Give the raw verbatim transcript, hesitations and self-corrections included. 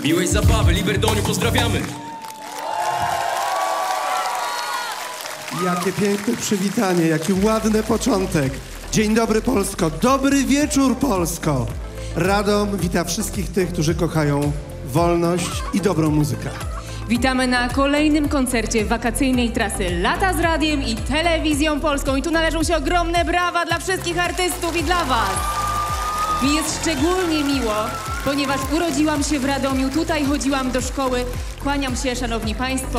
Miłej zabawy, Liberdoniu, pozdrawiamy! Jakie piękne przywitanie, jaki ładny początek. Dzień dobry Polsko, dobry wieczór Polsko. Radom wita wszystkich tych, którzy kochają wolność i dobrą muzykę. Witamy na kolejnym koncercie wakacyjnej trasy Lata z Radiem i Telewizją Polską. I tu należą się ogromne brawa dla wszystkich artystów i dla was. Mi jest szczególnie miło, ponieważ urodziłam się w Radomiu, tutaj chodziłam do szkoły. Kłaniam się, szanowni państwo.